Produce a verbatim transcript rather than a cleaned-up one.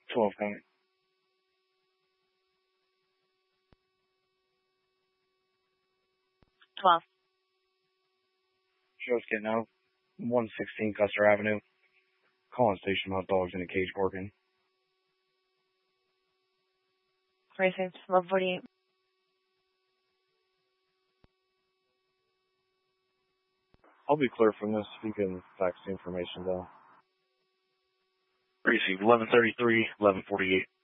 twelve coming. twelve. Show's getting out. one sixteen Custer Avenue. Calling station about dogs in a cage barking. Precinct eleven forty-eight. I'll be clear from this if you can fax the information though. Precinct eleven thirty-three, eleven forty-eight.